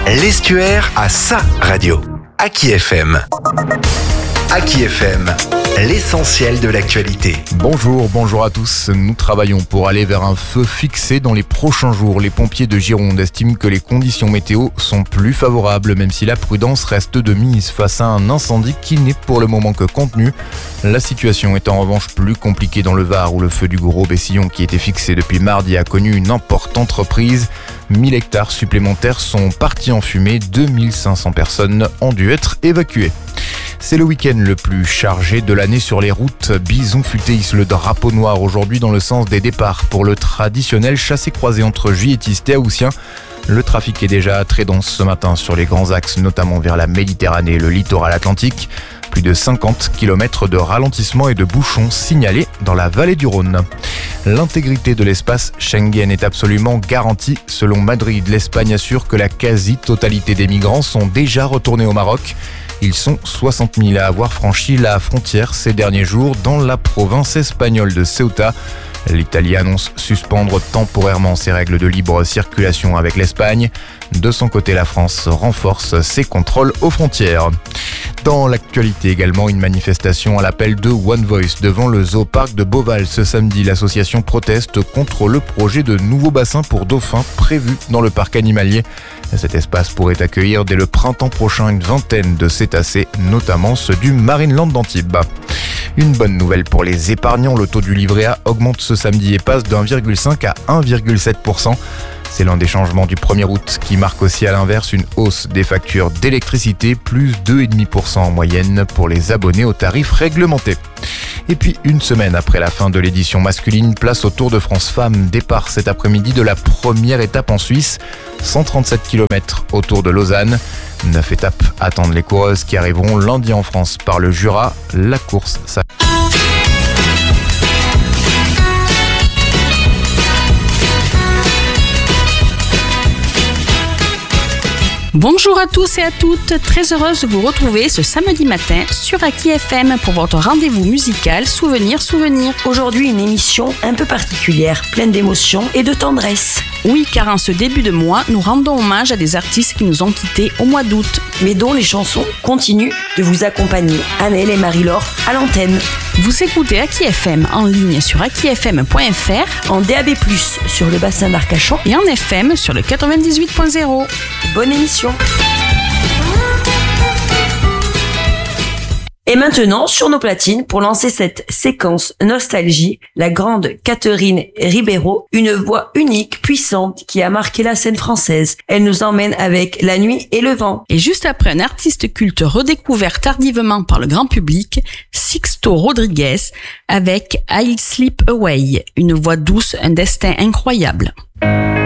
L'Estuaire a sa radio. Aki FM. Aki FM, l'essentiel de l'actualité. Bonjour à tous. Nous travaillons pour aller vers un feu fixé dans les prochains jours. Les pompiers de Gironde estiment que les conditions météo sont plus favorables, même si la prudence reste de mise face à un incendie qui n'est pour le moment que contenu. La situation est en revanche plus compliquée dans le Var, où le feu du Gros Bessillon, qui était fixé depuis mardi, a connu une importante reprise. 1000 hectares supplémentaires sont partis en fumée. 2500 personnes ont dû être évacuées. C'est le week-end le plus chargé de l'année sur les routes. Bison Futé hisse le drapeau noir aujourd'hui dans le sens des départs pour le traditionnel chassé-croisé entre Juilletistes et Haussien. Le trafic est déjà très dense ce matin sur les grands axes, notamment vers la Méditerranée et le littoral atlantique. Plus de 50 km de ralentissement et de bouchons signalés dans la vallée du Rhône. L'intégrité de l'espace Schengen est absolument garantie. Selon Madrid, l'Espagne assure que la quasi-totalité des migrants sont déjà retournés au Maroc. Ils sont 60 000 à avoir franchi la frontière ces derniers jours dans la province espagnole de Ceuta. L'Italie annonce suspendre temporairement ses règles de libre circulation avec l'Espagne. De son côté, la France renforce ses contrôles aux frontières. Dans l'actualité également, une manifestation à l'appel de One Voice devant le Zoo-Parc de Beauval. Ce samedi, l'association proteste contre le projet de nouveau bassin pour dauphins prévu dans le parc animalier. Cet espace pourrait accueillir dès le printemps prochain une vingtaine de cétacés, notamment ceux du Marineland d'Antibes. Une bonne nouvelle pour les épargnants, le taux du livret A augmente ce samedi et passe de 1,5 à 1,7%. C'est l'un des changements du 1er août qui marque aussi à l'inverse une hausse des factures d'électricité, plus 2,5% en moyenne pour les abonnés aux tarifs réglementés. Et puis, une semaine après la fin de l'édition masculine, place au Tour de France Femmes. Départ cet après-midi de la première étape en Suisse, 137 km autour de Lausanne. 9 étapes attendent les coureuses qui arriveront lundi en France par le Jura. La course s'achève. Bonjour à tous et à toutes, très heureuse de vous retrouver ce samedi matin sur Aki FM pour votre rendez-vous musical Souvenir. Aujourd'hui, une émission un peu particulière, pleine d'émotions et de tendresse. Oui, car en ce début de mois, nous rendons hommage à des artistes qui nous ont quittés au mois d'août. Mais dont les chansons continuent de vous accompagner. Annelle et Marie-Laure à l'antenne. Vous écoutez Aki FM en ligne sur akifm.fr, en DAB+, sur le bassin d'Arcachon et en FM sur le 98.0. Bonne émission. Et maintenant, sur nos platines, pour lancer cette séquence nostalgie, la grande Catherine Ribeiro, une voix unique, puissante, qui a marqué la scène française. Elle nous emmène avec La Nuit et le Vent. Et juste après un artiste culte redécouvert tardivement par le grand public, Sixto Rodriguez, avec I Slip Away, une voix douce, un destin incroyable.